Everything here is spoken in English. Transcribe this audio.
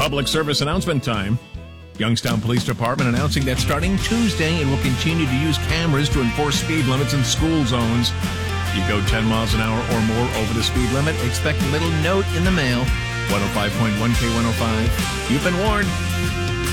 Public service announcement time. Youngstown Police Department announcing that starting Tuesday it will continue to use cameras to enforce speed limits in school zones. You go 10 miles an hour or more over the speed limit, expect a little note in the mail. 105.1 K105. You've been warned.